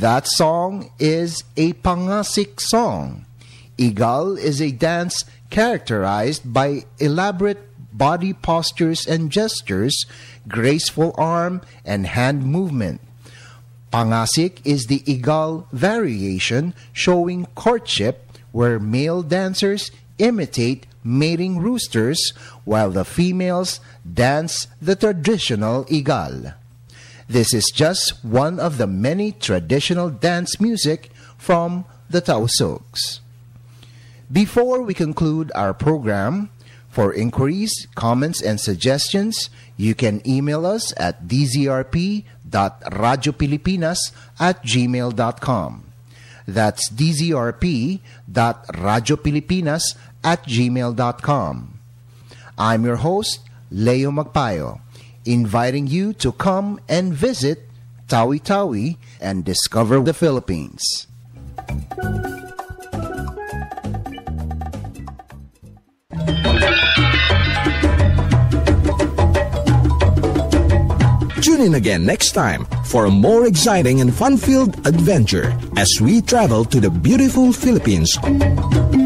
That song is a pangasik song. Igal is a dance characterized by elaborate body postures and gestures, graceful arm and hand movement. Pangasik is the Igal variation showing courtship where male dancers imitate mating roosters while the females dance the traditional Igal. This is just one of the many traditional dance music from the Tausugs. Before we conclude our program, for inquiries, comments, and suggestions, you can email us at dzrp.radiopilipinas@gmail.com. That's dzrp.radiopilipinas@gmail.com. I'm your host, Leo Magpayo, inviting you to come and visit Tawi-Tawi and discover the Philippines. Tune in again next time for a more exciting and fun-filled adventure as we travel to the beautiful Philippines.